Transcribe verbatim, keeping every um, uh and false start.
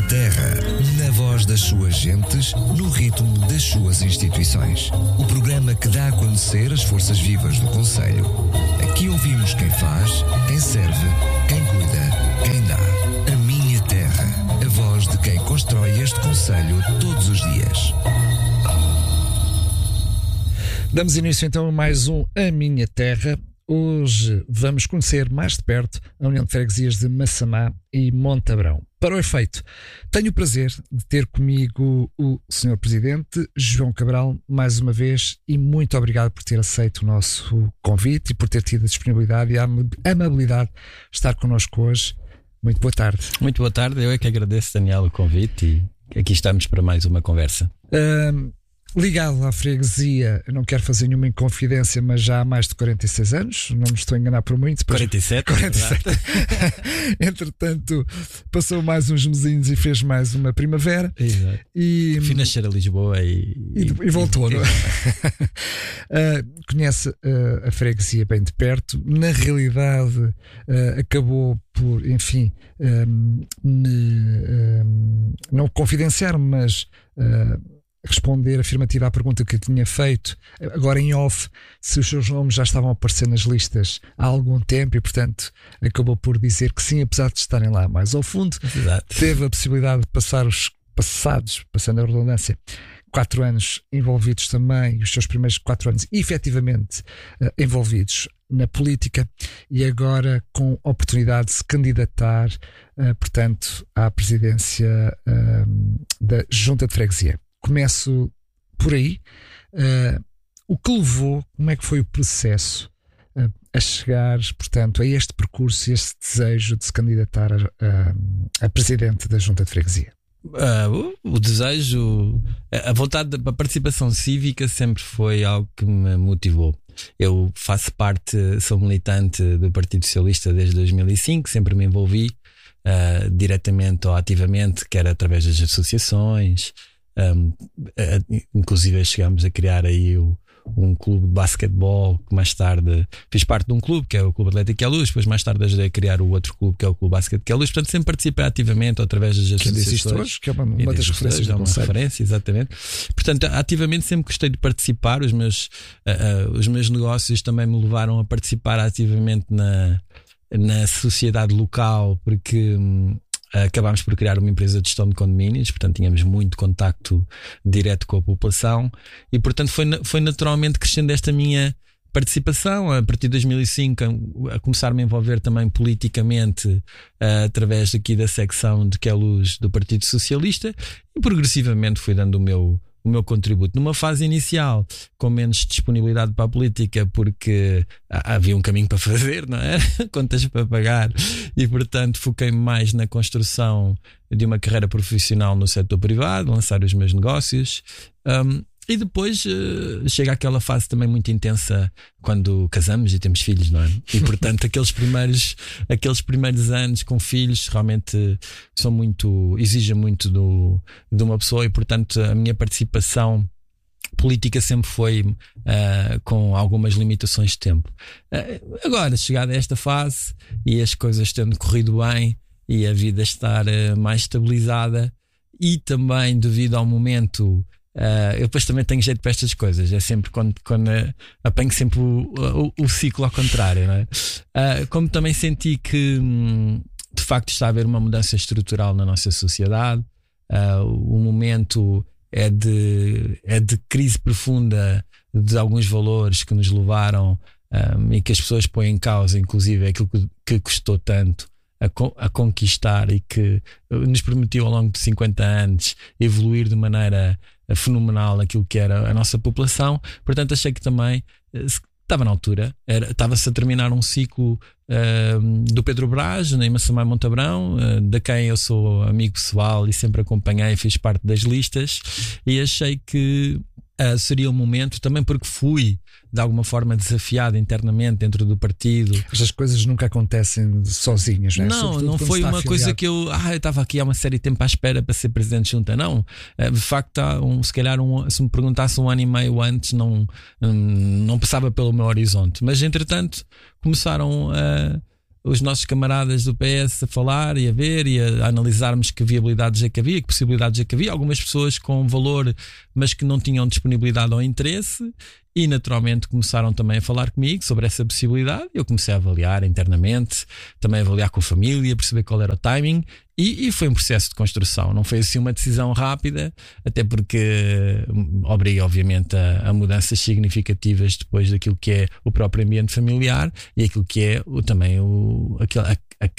Terra, na voz das suas gentes, no ritmo das suas instituições. O programa que dá a conhecer as forças vivas do concelho. Aqui ouvimos quem faz, quem serve, quem cuida, quem dá. A Minha Terra, a voz de quem constrói este concelho todos os dias. Damos início então a mais um A Minha Terra. Hoje vamos conhecer mais de perto a União de Freguesias de Massamá e Montabrão. Para o efeito, tenho o prazer de ter comigo o senhor Presidente João Cabral mais uma vez, e muito obrigado por ter aceito o nosso convite e por ter tido a disponibilidade e a amabilidade de estar connosco hoje. Muito boa tarde. Muito boa tarde, eu é que agradeço, Daniel, o convite, e aqui estamos para mais uma conversa. Um, Ligado à freguesia, eu não quero fazer nenhuma inconfidência, mas já há mais de quarenta e seis anos, não me estou a enganar por muito. quarenta e sete, quarenta e sete. Entretanto, passou mais uns mesinhos e fez mais uma primavera. Exato. E fui nascer a Lisboa e, e, e voltou. E, não é? uh, conhece uh, a freguesia bem de perto. Na realidade, uh, acabou por, enfim, um, me, um, não confidenciar, mas uh, responder afirmativa à pergunta que eu tinha feito agora em off, se os seus nomes já estavam a aparecer nas listas há algum tempo, e portanto acabou por dizer que sim, apesar de estarem lá mais ao fundo. Exato. Teve a possibilidade de passar os passados, passando a redundância, quatro anos envolvidos também, os seus primeiros quatro anos efetivamente uh, envolvidos na política, e agora com oportunidade de se candidatar uh, portanto à presidência uh, da Junta de Freguesia. Começo por aí. Uh, o que levou, como é que foi o processo uh, a chegar, portanto, a este percurso, a este desejo de se candidatar a, a, a presidente da Junta de Freguesia? Uh, o, o desejo, a vontade da participação cívica sempre foi algo que me motivou. Eu faço parte, sou militante do Partido Socialista desde dois mil e cinco, sempre me envolvi uh, diretamente ou ativamente, quer através das associações. Um, uh, inclusive chegámos a criar aí o, um clube de basquetebol, que mais tarde fiz parte de um clube que é o Clube Atlético Queluz, depois mais tarde ajudei a criar o outro clube que é o Clube Basquete Queluz. Portanto, sempre participei ativamente ou através das associações, que hoje, que é uma, uma das referências é uma referência, exatamente. Portanto, ativamente sempre gostei de participar. Os meus, uh, uh, os meus negócios também me levaram a participar ativamente na, na sociedade local, porque um, acabámos por criar uma empresa de gestão de condomínios, portanto tínhamos muito contacto direto com a população, e portanto foi, foi naturalmente crescendo esta minha participação a partir de dois mil e cinco, a, a começar-me a envolver também politicamente uh, através aqui da secção de Queluz do Partido Socialista, e progressivamente fui dando o meu o meu contributo numa fase inicial com menos disponibilidade para a política, porque havia um caminho para fazer, não é? Contas para pagar, e portanto foquei-me mais na construção de uma carreira profissional no setor privado, lançar os meus negócios. Um, E depois uh, chega aquela fase também muito intensa quando casamos e temos filhos, não é? E portanto aqueles primeiros, aqueles primeiros anos com filhos realmente são muito, exigem muito do, de uma pessoa, e portanto a minha participação política sempre foi uh, com algumas limitações de tempo. Uh, agora, chegada a esta fase e as coisas tendo corrido bem e a vida estar uh, mais estabilizada, e também devido ao momento. Uh, eu depois também tenho jeito para estas coisas. É sempre quando, quando uh, apanho sempre o, o, o ciclo ao contrário, não é? Uh, como também senti que hum, de facto está a haver uma mudança estrutural na nossa sociedade, uh, o momento é de, é de crise profunda de alguns valores que nos levaram um, e que as pessoas põem em causa, inclusive aquilo que, que custou tanto a, a conquistar e que nos permitiu ao longo de cinquenta anos evoluir de maneira fenomenal aquilo que era a nossa população. Portanto, achei que também estava na altura, era, estava-se a terminar um ciclo uh, do Pedro Brás, em Massamá e Montabrão, uh, da quem eu sou amigo pessoal e sempre acompanhei e fiz parte das listas, e achei que uh, seria um momento, também porque fui de alguma forma desafiado internamente dentro do partido. Estas coisas nunca acontecem sozinhas, não é? Não, Sobretudo não foi uma afiliado. coisa que eu ah, eu estava aqui há uma série de tempo à espera para ser presidente de junta. Não, de facto, um, se calhar um, se me perguntasse um ano e meio antes, não, não passava pelo meu horizonte. Mas entretanto começaram a os nossos camaradas do P S a falar e a ver e a analisarmos que viabilidades é que havia, que possibilidades é que havia. Algumas pessoas com valor, mas que não tinham disponibilidade ou interesse. E naturalmente começaram também a falar comigo sobre essa possibilidade. Eu comecei a avaliar internamente, também a avaliar com a família, perceber qual era o timing. E, e foi um processo de construção. Não foi assim uma decisão rápida, até porque obriga obviamente a, a mudanças significativas depois daquilo que é o próprio ambiente familiar e aquilo que é o, também o, aquilo, a, a